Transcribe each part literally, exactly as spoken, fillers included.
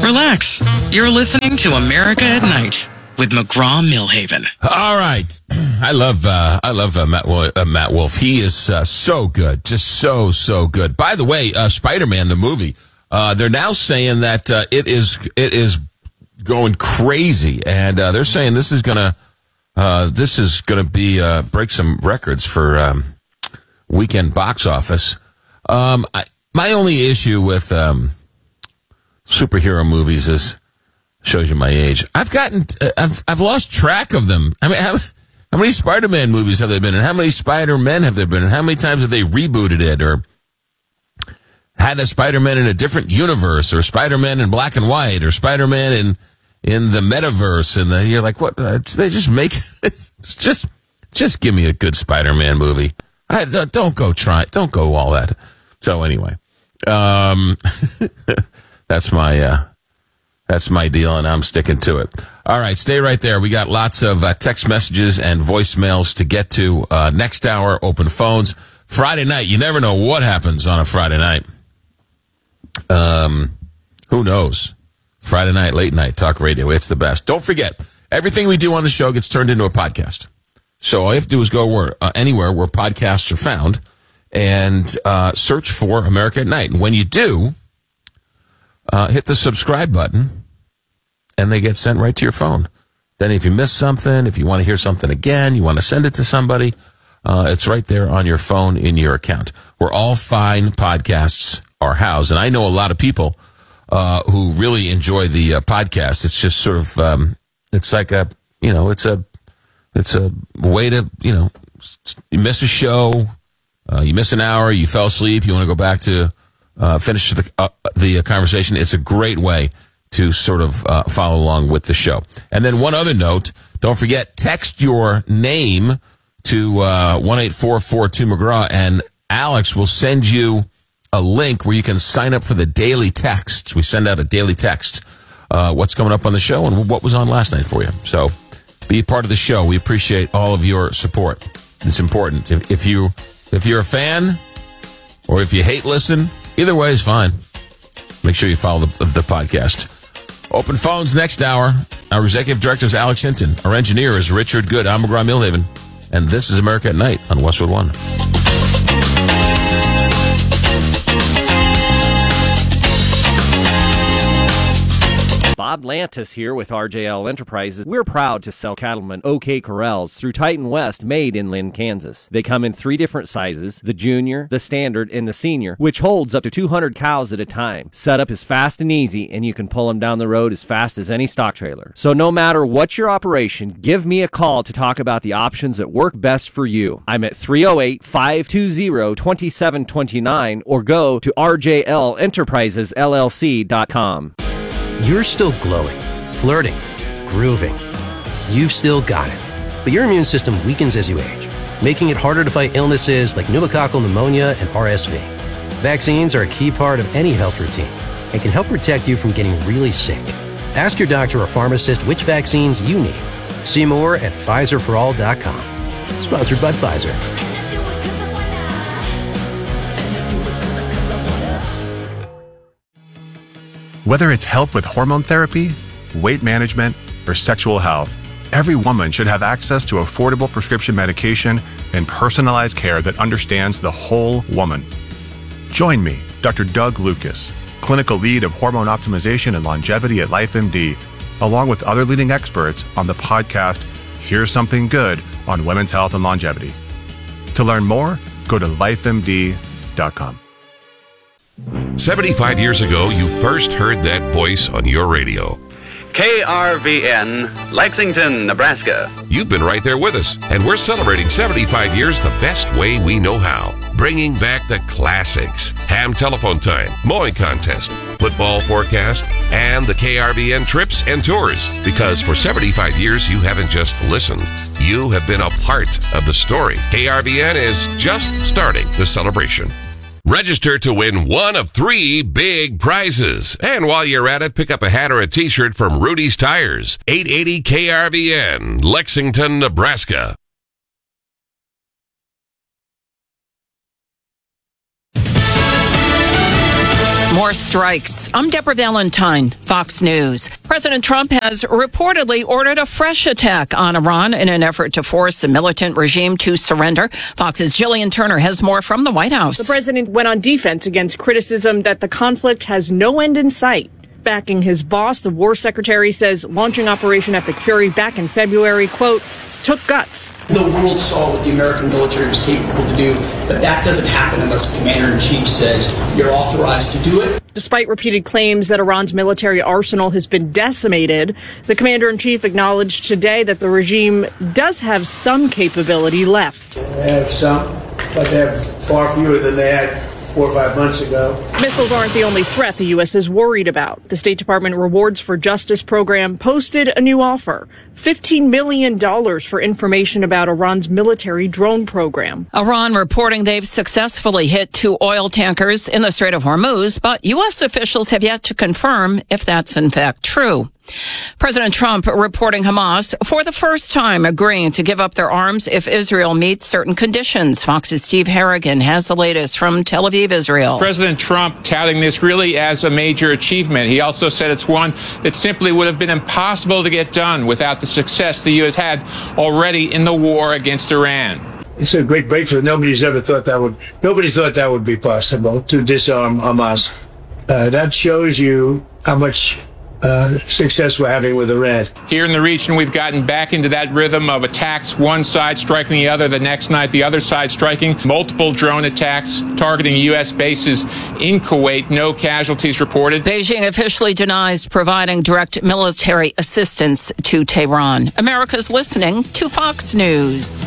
Relax. You're listening to America at Night with McGraw-Millhaven. All right. I love uh, I love uh, Matt, Wo- uh, Matt Wolf. He is uh, so good. Just so, so good. By the way, uh, Spider-Man, the movie, uh, they're now saying that uh, it is it is going crazy. And uh, they're saying this is going to uh, this is going to be uh, break some records for um, weekend box office. Um, I, my only issue with um, superhero movies is, shows you my age, I've gotten, I've, I've lost track of them. I mean, how, how many Spider-Man movies have there been, and how many Spider-Men have there been, and how many times have they rebooted it, or had a Spider-Man in a different universe, or Spider-Man in black and white, or Spider-Man in, in the metaverse, and the, you're like, what, uh, they just make, just, just give me a good Spider-Man movie. I, don't go try, don't go all that. So anyway, um, that's my, uh, That's my deal, and I'm sticking to it. All right, stay right there. We got lots of uh, text messages and voicemails to get to. Uh, next hour, open phones. Friday night, you never know what happens on a Friday night. Um, who knows? Friday night, late night, talk radio. It's the best. Don't forget, everything we do on the show gets turned into a podcast. So all you have to do is go where, uh, anywhere where podcasts are found and uh, search for America at Night. And when you do, uh, hit the subscribe button, and they get sent right to your phone. Then if you miss something, if you want to hear something again, you want to send it to somebody, uh, it's right there on your phone in your account, where all fine podcasts are housed. And I know a lot of people uh, who really enjoy the uh, podcast. It's just sort of, um, it's like a, you know, it's a, it's a way to, you know, you miss a show, uh, you miss an hour, you fell asleep, you want to go back to uh, finish the uh, the conversation. It's a great way to sort of uh, follow along with the show. And then one other note, don't forget, text your name to uh, one eight four four two McGraw, and Alex will send you a link where you can sign up for the daily texts. We send out a daily text, uh, what's coming up on the show and what was on last night for you. So be part of the show. We appreciate all of your support. It's important. If, if you if you're a fan or if you hate listen, either way is fine. Make sure you follow the, the podcast. Open phones next hour. Our executive director is Alex Hinton. Our engineer is Richard Good. I'm McGraw-Millhaven. And this is America at Night on Westwood One. Bob Lantis here with R J L Enterprises. We're proud to sell cattlemen OK Corrals through Titan West, made in Lynn, Kansas. They come in three different sizes, the junior, the standard, and the senior, which holds up to two hundred cows at a time. Setup is fast and easy, and you can pull them down the road as fast as any stock trailer. So no matter what your operation, give me a call to talk about the options that work best for you. I'm at three oh eight, five two zero, two seven two nine or go to r j l enterprises l l c dot com. You're still glowing, flirting, grooving. You've still got it. But your immune system weakens as you age, making it harder to fight illnesses like pneumococcal pneumonia and R S V. Vaccines are a key part of any health routine and can help protect you from getting really sick. Ask your doctor or pharmacist which vaccines you need. See more at Pfizer for all dot com. Sponsored by Pfizer. Whether it's help with hormone therapy, weight management, or sexual health, every woman should have access to affordable prescription medication and personalized care that understands the whole woman. Join me, Doctor Doug Lucas, clinical lead of hormone optimization and longevity at LifeMD, along with other leading experts on the podcast Here's Something Good on Women's Health and Longevity. To learn more, go to life m d dot com. seventy-five years ago, you first heard that voice on your radio. K R V N, Lexington, Nebraska. You've been right there with us, and we're celebrating seventy-five years the best way we know how. Bringing back the classics, ham telephone time, mowing contest, football forecast, and the K R V N trips and tours. Because for seventy-five years, you haven't just listened. You have been a part of the story. K R V N is just starting the celebration. Register to win one of three big prizes. And while you're at it, pick up a hat or a t-shirt from Rudy's Tires, eight eighty K R V N, Lexington, Nebraska. More strikes. I'm Deborah Valentine, Fox News. President Trump has reportedly ordered a fresh attack on Iran in an effort to force the militant regime to surrender. Fox's Jillian Turner has more from the White House. The president went on defense against criticism that the conflict has no end in sight. Backing his boss, the war secretary says launching Operation Epic Fury back in February, quote, took guts. The world saw what the American military was capable to do, but that doesn't happen unless the commander-in-chief says you're authorized to do it. Despite repeated claims that Iran's military arsenal has been decimated, the commander-in-chief acknowledged today that the regime does have some capability left. They have some, but they have far fewer than they had four or five months ago. Missiles aren't the only threat the U S is worried about. The State Department Rewards for Justice program posted a new offer, fifteen million dollars for information about Iran's military drone program. Iran reporting they've successfully hit two oil tankers in the Strait of Hormuz, but U S officials have yet to confirm if that's in fact true. President Trump reporting Hamas for the first time agreeing to give up their arms if Israel meets certain conditions. Fox's Steve Harrigan has the latest from Tel Aviv, Israel. President Trump touting this really as a major achievement. He also said it's one that simply would have been impossible to get done without the success the U S had already in the war against Iran. It's a great breakthrough. Nobody's ever thought that would, nobody thought that would be possible to disarm Hamas. Uh, that shows you how much Uh, success we're having with Iran. Here in the region, we've gotten back into that rhythm of attacks, one side striking the other, the next night the other side striking, multiple drone attacks targeting U S bases in Kuwait. No casualties reported. Beijing officially denies providing direct military assistance to Tehran. America's listening to Fox News.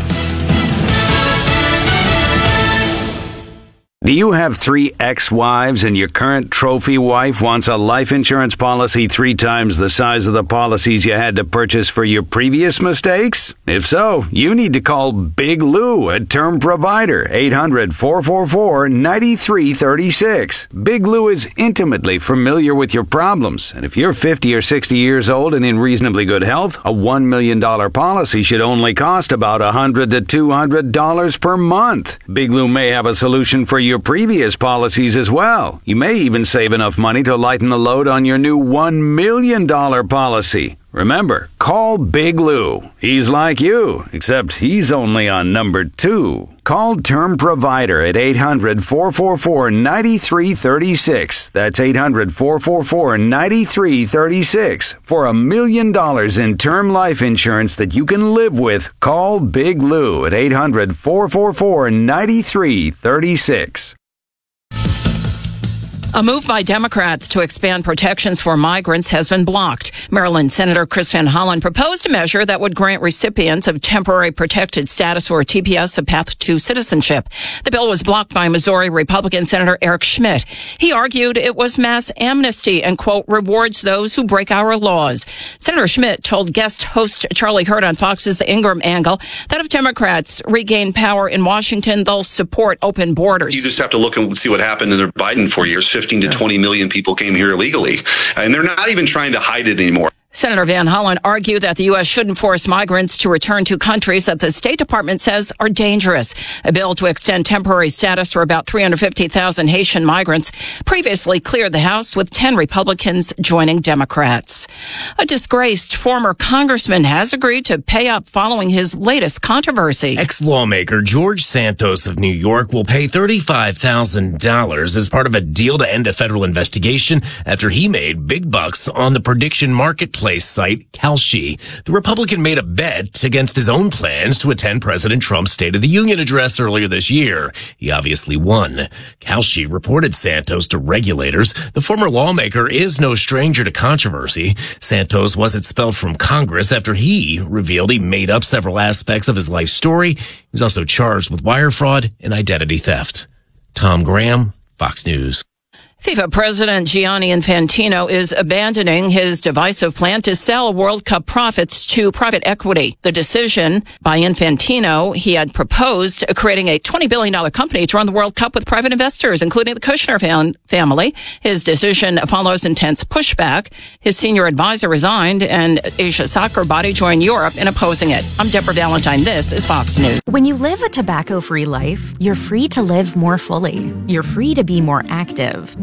Do you have three ex-wives and your current trophy wife wants a life insurance policy three times the size of the policies you had to purchase for your previous mistakes? If so, you need to call Big Lou at Term Provider, eight hundred, four four four, nine three three six. Big Lou is intimately familiar with your problems, and if you're fifty or sixty years old and in reasonably good health, a one million dollars policy should only cost about one hundred to two hundred dollars per month. Big Lou may have a solution for your previous policies as well. You may even save enough money to lighten the load on your new one million dollars policy. Remember, call Big Lou. He's like you, except he's only on number two. Call Term Provider at eight hundred, four four four, nine three three six. That's eight hundred, four four four, nine three three six. For a million dollars in term life insurance that you can live with, call Big Lou at eight hundred, four four four, nine three three six. A move by Democrats to expand protections for migrants has been blocked. Maryland Senator Chris Van Hollen proposed a measure that would grant recipients of temporary protected status or T P S a path to citizenship. The bill was blocked by Missouri Republican Senator Eric Schmidt. He argued it was mass amnesty and, quote, rewards those who break our laws. Senator Schmidt told guest host Charlie Hurd on Fox's The Ingram Angle that if Democrats regain power in Washington, they'll support open borders. You just have to look and see what happened in the Biden four years. fifteen to twenty million people came here illegally, and they're not even trying to hide it anymore. Senator Van Hollen argued that the U S shouldn't force migrants to return to countries that the State Department says are dangerous. A bill to extend temporary status for about three hundred fifty thousand Haitian migrants previously cleared the House, with ten Republicans joining Democrats. A disgraced former congressman has agreed to pay up following his latest controversy. Ex-lawmaker George Santos of New York will pay thirty-five thousand dollars as part of a deal to end a federal investigation after he made big bucks on the prediction marketplace site Kalshi. The Republican made a bet against his own plans to attend President Trump's State of the Union address earlier this year. He obviously won. Kalshi reported Santos to regulators. The former lawmaker is no stranger to controversy. Santos was expelled from Congress after he revealed he made up several aspects of his life story. He was also charged with wire fraud and identity theft. Tom Graham, Fox News. FIFA President Gianni Infantino is abandoning his divisive plan to sell World Cup profits to private equity. The decision by Infantino, he had proposed creating a twenty billion dollars company to run the World Cup with private investors, including the Kushner fam- family. His decision follows intense pushback. His senior advisor resigned, and Asia soccer body joined Europe in opposing it. I'm Deborah Valentine. This is Fox News. When you live a tobacco-free life, you're free to live more fully. You're free to be more active.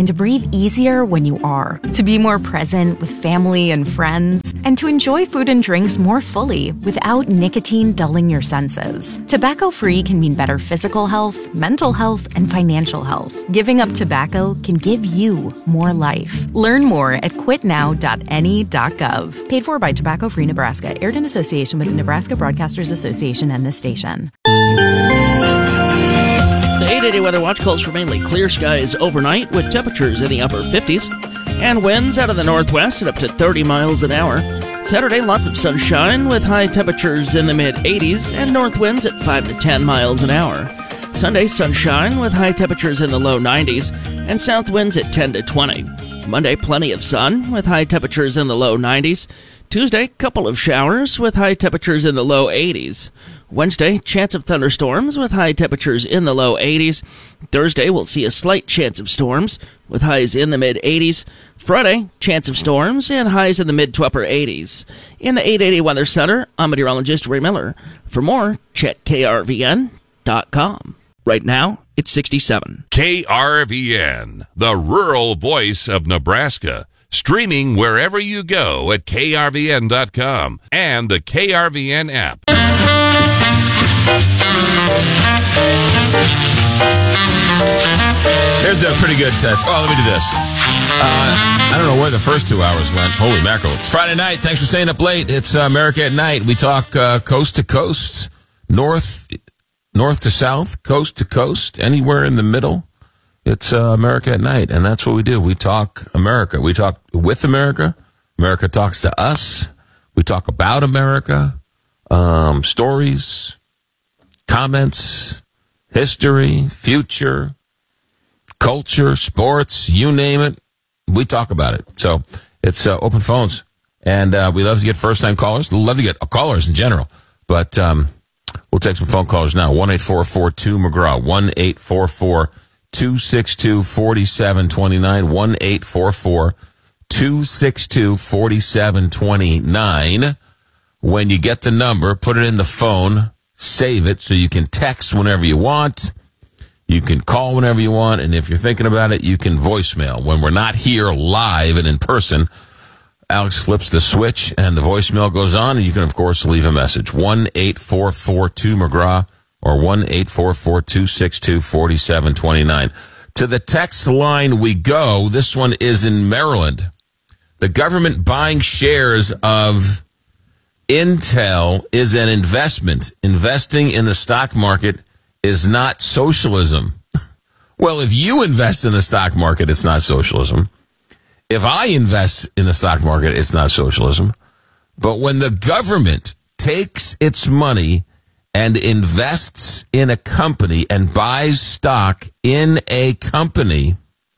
and to breathe easier when you are, to be more present with family and friends, and to enjoy food and drinks more fully without nicotine dulling your senses. Tobacco-free can mean better physical health, mental health, and financial health. Giving up tobacco can give you more life. Learn more at quit now dot N E dot gov. Paid for by Tobacco Free Nebraska. Aired in association with the Nebraska Broadcasters Association and this station. The eight eighty Weather Watch calls for mainly clear skies overnight with temperatures in the upper fifties and winds out of the northwest at up to thirty miles an hour. Saturday, lots of sunshine with high temperatures in the mid-eighties and north winds at five to ten miles an hour. Sunday, sunshine with high temperatures in the low nineties and south winds at ten to twenty. Monday, plenty of sun with high temperatures in the low nineties. Tuesday, couple of showers with high temperatures in the low eighties. Wednesday, chance of thunderstorms with high temperatures in the low eighties. Thursday, we'll see a slight chance of storms with highs in the mid-eighties. Friday, chance of storms and highs in the mid to upper eighties. In the eight eighty Weather Center, I'm meteorologist Ray Miller. For more, check K R V N dot com. Right now, it's sixty-seven. K R V N, the rural voice of Nebraska. Streaming wherever you go at K R V N dot com and the K R V N app. Here's a pretty good test. Oh, let me do this. Uh, I don't know where the first two hours went. Holy mackerel. It's Friday night. Thanks for staying up late. It's uh, America at Night. We talk uh, coast to coast, north, north to south, coast to coast, anywhere in the middle. It's uh, America at Night, and that's what we do. We talk America. We talk with America. America talks to us. We talk about America, um, stories, comments, history, future, culture, sports, you name it. We talk about it. So it's uh, open phones, and uh, we love to get first-time callers. We love to get callers in general, but um, we'll take some phone callers now. one eight four four two McGraw, one eight four four two six two four seven two nine, one eight four four two six two four seven two nine. When you get the number, put it in the phone, save it so you can text whenever you want. You can call whenever you want, and if you're thinking about it, you can voicemail. When we're not here live and in person, Alex flips the switch and the voicemail goes on, and you can, of course, leave a message. one eight four four two McGraw. Or one eight four four two six two four seven two nine. To the text line we go. This one is in Maryland. The government buying shares of Intel is an investment. Investing in the stock market is not socialism. Well, if you invest in the stock market, it's not socialism. If I invest in the stock market, it's not socialism. But when the government takes its money and invests in a company and buys stock in a company,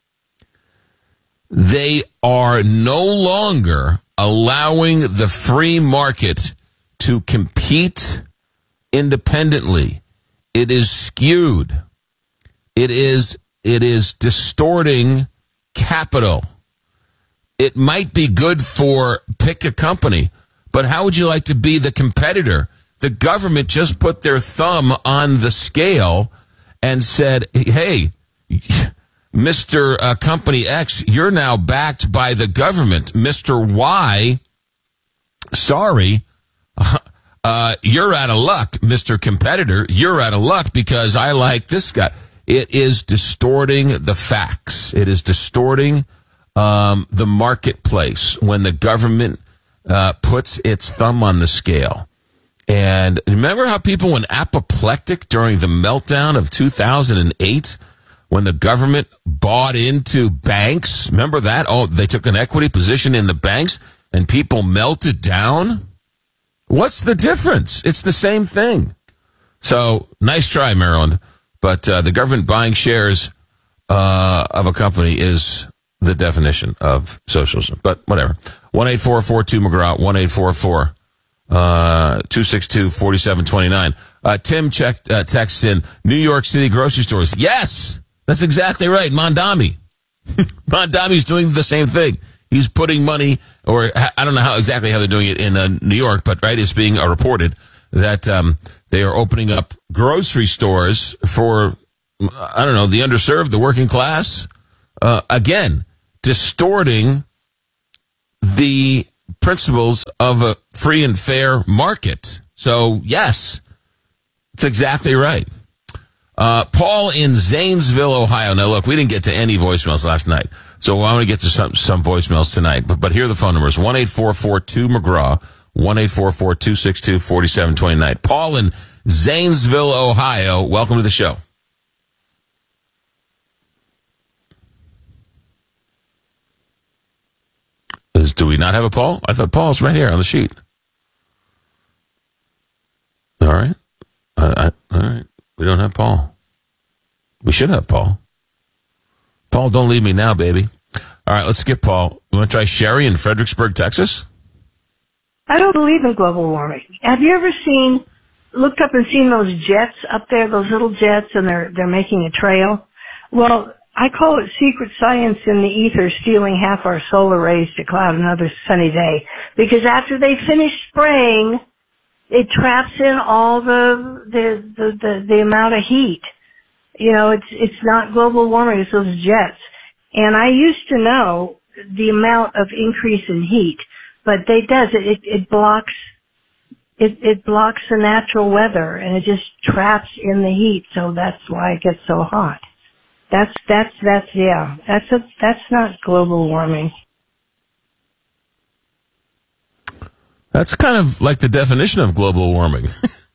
they are no longer allowing the free market to compete independently. It is skewed. It is, it is distorting capital. It might be good for pick a company, but how would you like to be the competitor? The government just put their thumb on the scale and said, hey, Mister Uh, Company X, you're now backed by the government. Mister Y, sorry, uh, you're out of luck. Mister Competitor, you're out of luck because I like this guy. It is distorting the facts. It is distorting um, the marketplace when the government uh, puts its thumb on the scale. And remember how people went apoplectic during the meltdown of two thousand eight when the government bought into banks? Remember that? Oh, they took an equity position in the banks and people melted down? What's the difference? It's the same thing. So, nice try, Maryland. But uh, the government buying shares uh, of a company is the definition of socialism. But whatever. one eight four four two McGraw, one eight four four Uh, two six two four seven two nine. Uh, Tim checked, uh, texts in New York City grocery stores. Yes, that's exactly right. Mondami. Mondami's doing the same thing. He's putting money, or I don't know how exactly how they're doing it in uh, New York, but right, it's being uh, reported that um, they are opening up grocery stores for, I don't know, the underserved, the working class, uh, again, distorting the principles of a free and fair market. So, yes, it's exactly right. Uh, Paul in Zanesville, Ohio. Now, look, we didn't get to any voicemails last night, so I want to get to some, some voicemails tonight. But, but here are the phone numbers: one eight four four two McGraw, one eight four four two six two four seven two nine. Paul in Zanesville, Ohio. Welcome to the show. Is, do we not have a Paul? I thought Paul's right here on the sheet. All right. I, I, all right. We don't have Paul. We should have Paul. Paul, don't leave me now, baby. All right, let's skip Paul. We want to try Sherry in Fredericksburg, Texas? I don't believe in global warming. Have you ever seen, looked up and seen those jets up there, those little jets, and they're they're making a trail? Well, I call it secret science in the ether stealing half our solar rays to cloud another sunny day. Because after they finish spraying, it traps in all the, the, the, the, the amount of heat. You know, it's, it's not global warming, it's those jets. And I used to know the amount of increase in heat, but they does, it, it, it blocks, it, it blocks the natural weather and it just traps in the heat, so that's why it gets so hot. That's, that's, that's, yeah, that's a, that's not global warming. That's kind of like the definition of global warming.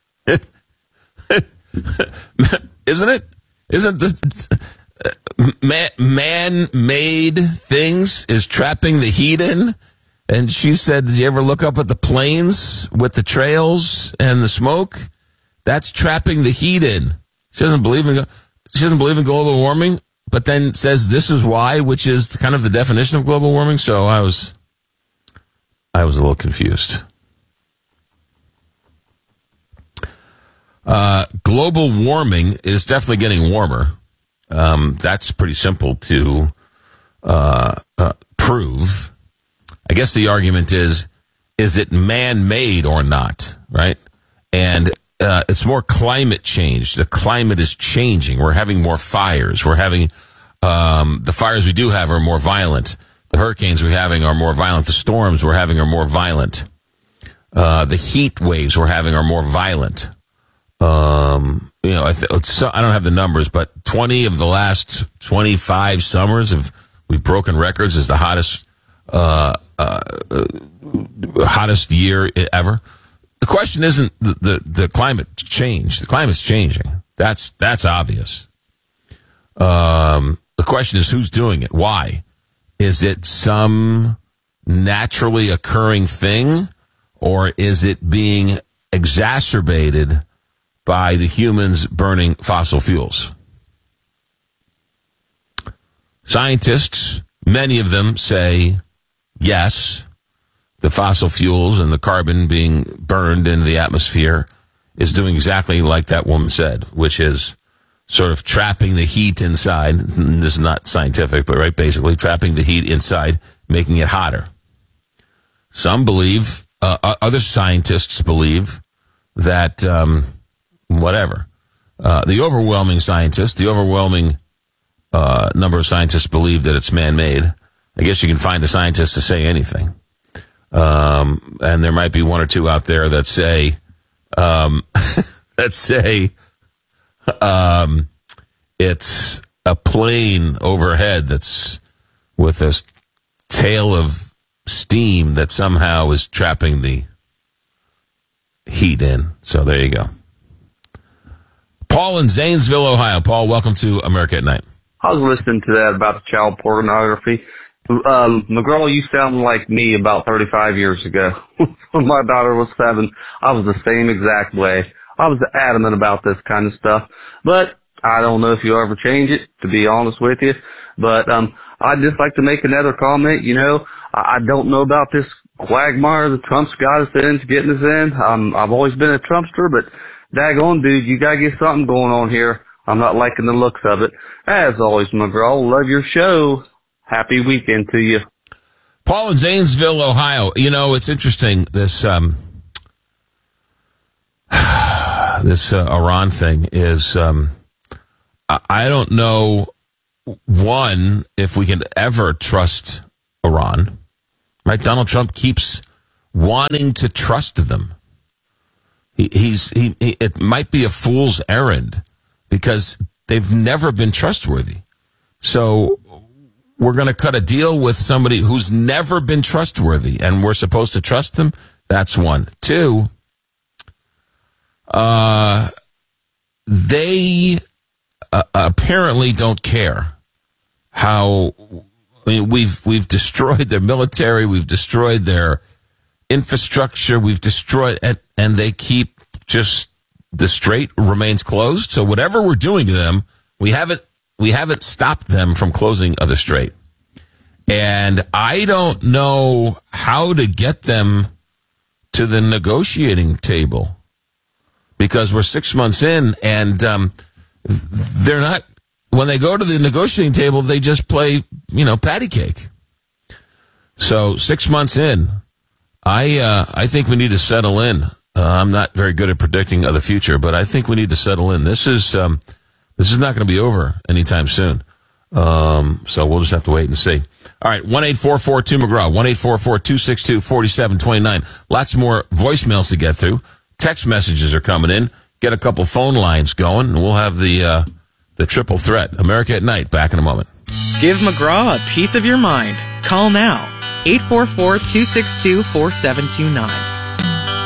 Isn't it? Isn't the man, man-made things is trapping the heat in? And she said, did you ever look up at the plains with the trails and the smoke? That's trapping the heat in. She doesn't believe in, she doesn't believe in global warming, but then says this is why, which is kind of the definition of global warming. So I was, I was a little confused. Uh, global warming is definitely getting warmer. Um, that's pretty simple to uh, uh, prove. I guess the argument is, is it man-made or not, right? And uh, it's more climate change. The climate is changing. We're having more fires. We're having, um, the fires we do have are more violent. The hurricanes we're having are more violent. The storms we're having are more violent. Uh, the heat waves we're having are more violent. Um, you know, I, th- I don't have the numbers, but twenty of the last twenty-five summers have, we've broken records as the hottest, uh, uh, hottest year ever. The question isn't the, the, the climate change. The climate's changing. That's, that's obvious. Um, the question is who's doing it? Why? Is it some naturally occurring thing, or is it being exacerbated by the humans burning fossil fuels? Scientists, many of them say, yes, the fossil fuels and the carbon being burned into the atmosphere is doing exactly like that woman said, which is sort of trapping the heat inside. This is not scientific, but right, basically trapping the heat inside, making it hotter. Some believe, uh, other scientists believe that, um, whatever. Uh, the overwhelming scientists, the overwhelming uh, number of scientists believe that it's man-made. I guess you can find a scientist to say anything. Um, and there might be one or two out there that say, um, that say, um, it's a plane overhead that's with a tail of steam that somehow is trapping the heat in. So there you go. Paul in Zanesville, Ohio. Paul, welcome to America at Night. I was listening to that about the child pornography. Um, McGraw, you sound like me about thirty-five years ago. When my daughter was seven, I was the same exact way. I was adamant about this kind of stuff. But I don't know if you'll ever change it, to be honest with you. But um, I'd just like to make another comment. You know, I, I don't know about this quagmire that Trump's got us in, getting us in. Um, I've always been a Trumpster, but daggone, dude, you gotta get something going on here. I'm not liking the looks of it. As always, McGraw, love your show. Happy weekend to you. Paul in Zanesville, Ohio. You know, it's interesting, this um, this uh, Iran thing is, um, I don't know one, if we can ever trust Iran, right? Donald Trump keeps wanting to trust them. He, he's he, he. It might be a fool's errand because they've never been trustworthy. So we're going to cut a deal with somebody who's never been trustworthy, and we're supposed to trust them? That's one. Two, uh, they uh, apparently don't care how I mean, we've we've destroyed their military, we've destroyed their infrastructure, we've destroyed, and, and they keep just the strait remains closed. So whatever we're doing to them, we haven't we haven't stopped them from closing the strait. And I don't know how to get them to the negotiating table because we're six months in, and um, they're not. When they go to the negotiating table, they just play, you know, patty cake. So six months in, I uh, I think we need to settle in. Uh, I'm not very good at predicting of the future, but I think we need to settle in. This is um, this is not going to be over anytime soon. Um, so we'll just have to wait and see. All right, one eight four four two McGraw, one eight four four two six two four seven two nine. Lots more voicemails to get through. Text messages are coming in. Get a couple phone lines going, and we'll have the uh, the triple threat. America at Night, back in a moment. Give McGraw a piece of your mind. Call now, eight four four two six two four seven two nine.